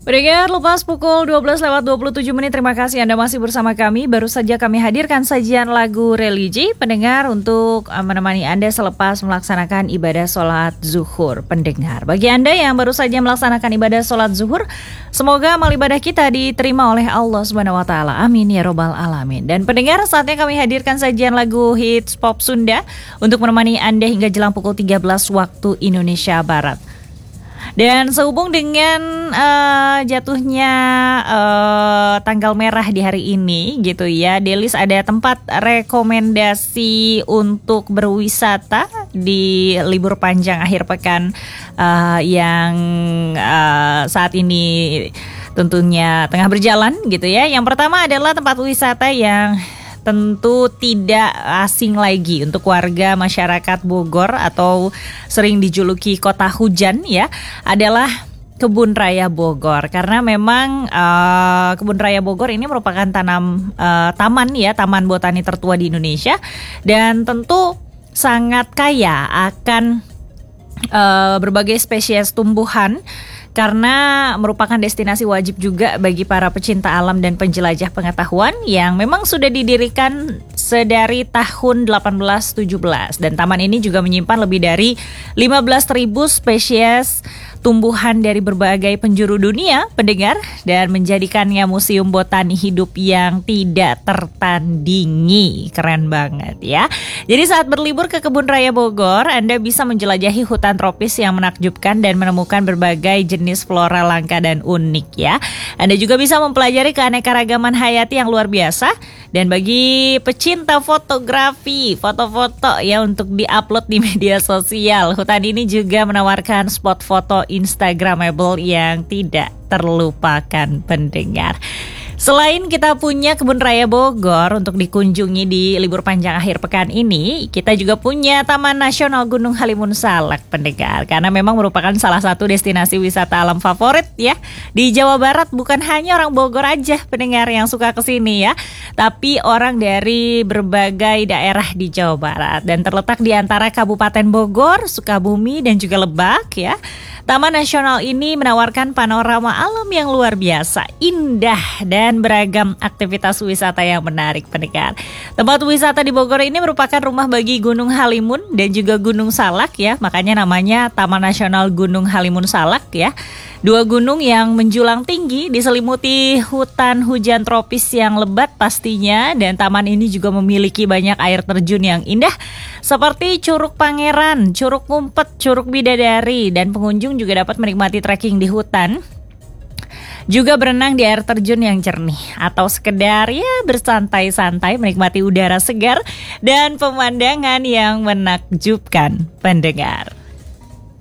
Pendengar, lepas pukul 12:27. Terima kasih Anda masih bersama kami. Baru saja kami hadirkan sajian lagu religi pendengar untuk menemani Anda selepas melaksanakan ibadah sholat zuhur. Pendengar, bagi Anda yang baru saja melaksanakan ibadah sholat zuhur, semoga amal ibadah kita diterima oleh Allah Subhanahu wa taala. Amin ya robbal alamin. Dan pendengar, saatnya kami hadirkan sajian lagu hits pop Sunda untuk menemani Anda hingga jelang pukul 13 waktu Indonesia Barat. Dan sehubung dengan jatuhnya tanggal merah di hari ini gitu ya, Delis ada tempat rekomendasi untuk berwisata di libur panjang akhir pekan yang saat ini tentunya tengah berjalan gitu ya. Yang pertama adalah tempat wisata yang tentu tidak asing lagi untuk warga masyarakat Bogor atau sering dijuluki kota hujan ya, adalah Kebun Raya Bogor. Karena memang Kebun Raya Bogor ini merupakan taman botani tertua di Indonesia dan tentu sangat kaya akan berbagai spesies tumbuhan, karena merupakan destinasi wajib juga bagi para pecinta alam dan penjelajah pengetahuan yang memang sudah didirikan sedari tahun 1817. Dan taman ini juga menyimpan lebih dari 15.000 spesies tumbuhan dari berbagai penjuru dunia, pendengar, dan menjadikannya museum botani hidup yang tidak tertandingi. Keren banget ya. Jadi saat berlibur ke Kebun Raya Bogor, Anda bisa menjelajahi hutan tropis yang menakjubkan dan menemukan berbagai jenis flora langka dan unik ya. Anda juga bisa mempelajari keanekaragaman hayati yang luar biasa. Dan bagi pecinta fotografi, foto-foto ya untuk diupload di media sosial, hutan ini juga menawarkan spot foto Instagramable yang tidak terlupakan, pendengar. Selain kita punya Kebun Raya Bogor untuk dikunjungi di libur panjang akhir pekan ini, kita juga punya Taman Nasional Gunung Halimun Salak, pendengar. Karena memang merupakan salah satu destinasi wisata alam favorit ya di Jawa Barat. Bukan hanya orang Bogor aja, pendengar, yang suka kesini ya, tapi orang dari berbagai daerah di Jawa Barat. Dan terletak di antara Kabupaten Bogor, Sukabumi, dan juga Lebak ya. Taman Nasional ini menawarkan panorama alam yang luar biasa, indah, dan beragam aktivitas wisata yang menarik, pendengar. Tempat wisata di Bogor ini merupakan rumah bagi Gunung Halimun dan juga Gunung Salak ya, makanya namanya Taman Nasional Gunung Halimun Salak ya. Dua gunung yang menjulang tinggi diselimuti hutan hujan tropis yang lebat pastinya, dan taman ini juga memiliki banyak air terjun yang indah seperti Curug Pangeran, Curug Ngumpet, Curug Bidadari, dan pengunjung juga dapat menikmati trekking di hutan, juga berenang di air terjun yang jernih, atau sekedar ya bersantai-santai menikmati udara segar dan pemandangan yang menakjubkan, pendengar.